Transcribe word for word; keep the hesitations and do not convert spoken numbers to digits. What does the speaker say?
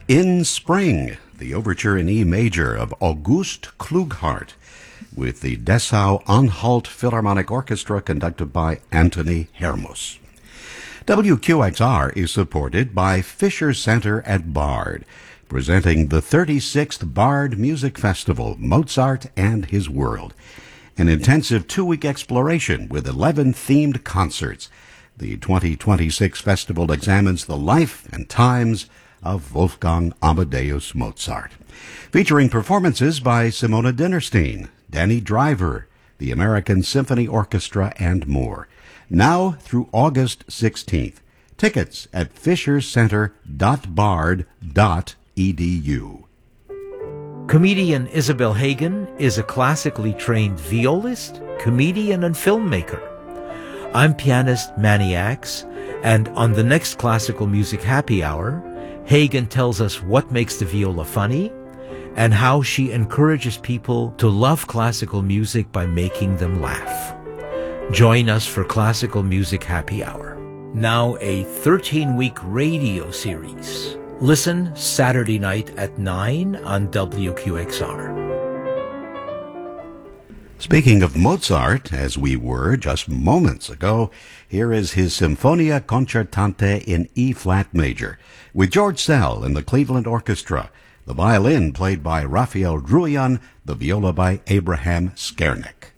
In Spring, the overture in E major of August Klughart, with the Dessau-Anhalt Philharmonic Orchestra conducted by Anthony Hermus. W Q X R is supported by Fisher Center at Bard, presenting the thirty-sixth Bard Music Festival, Mozart and His World, an intensive two-week exploration with eleven themed concerts. The twenty twenty-six festival examines the life and times of Wolfgang Amadeus Mozart, featuring performances by Simona Dinnerstein, Danny Driver, the American Symphony Orchestra, and more. Now through August sixteenth. Tickets at fisher center dot bard dot e d u. Comedian Isabel Hagen is a classically trained violist, comedian, and filmmaker. I'm pianist Manny Axe, and on the next Classical Music Happy Hour, Hagen tells us what makes the viola funny and how she encourages people to love classical music by making them laugh. Join us for Classical Music Happy Hour. Now a thirteen-week radio series. Listen Saturday night at nine on W Q X R. Speaking of Mozart, as we were just moments ago, here is his Sinfonia Concertante in E-flat major, with George Szell and the Cleveland Orchestra, the violin played by Raphael Druyan, the viola by Abraham Skernick.